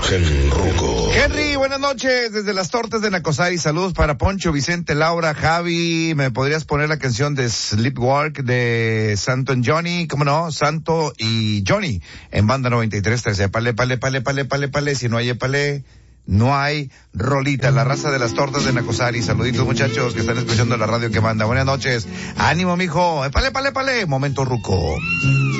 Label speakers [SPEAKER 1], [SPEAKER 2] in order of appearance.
[SPEAKER 1] Gen Ruco.
[SPEAKER 2] Henry, buenas noches, desde las tortas de Nacosari, saludos para Poncho, Vicente, Laura, Javi, ¿me podrías poner la canción de Sleepwalk de Santo y Johnny? ¿Cómo no? Santo y Johnny, en banda 93.13, pale, si no hay pale, no hay rolita, la raza de las tortas de Nacosari, saluditos muchachos que están escuchando la radio que manda, buenas noches, ánimo mijo, pale, momento ruco.